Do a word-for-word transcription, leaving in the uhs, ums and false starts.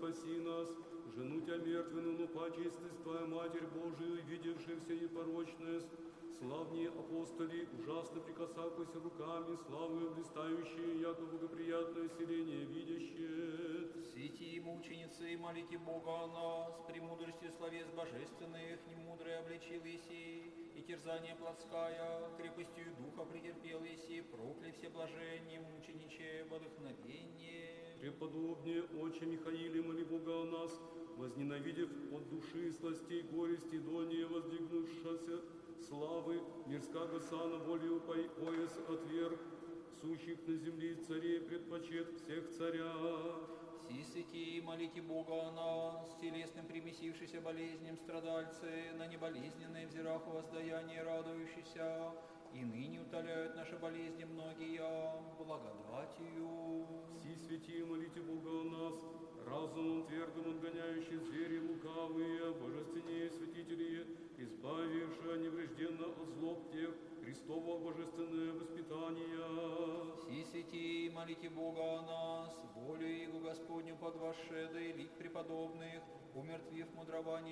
спаси нас, жену Тя мертвенную, но почистость Твоя Матерь Божию, видевшая все непорочность, славнее апостоли, ужасно прикасавшиеся руками, славою блистающие, яко благоприятное селение видящее. Святи мученицы, молите Бога о нас, премудрости словес божественных, немудрое обличил еси, и терзание плотская, крепостью духа претерпел еси, прокли все блаженные, мучениче, вдохновение. Преподобнее Отче Михаиле, моли Бога о нас, возненавидев от души сластей горести, дольнее воздвигнувшися славы, мирского сана волею пояс отверг, сущих на земле царей предпочет всех царя. Си святи, молите Бога о нас, телесным примесившимся болезням страдальцы, на неболезненные взирах воздаяние радующиеся, и ныне утоляют наши болезни многие благодатью. Си святи, молите Бога о нас, разумом твердым отгоняющий звери лукавые, божественнее святители, избавившие неврежденно от злоб тех, Христово божественное воспитание. Си святи, молите Бога о нас, волю Его Господню под ваше, да и лик преподобных, умертвив мудрование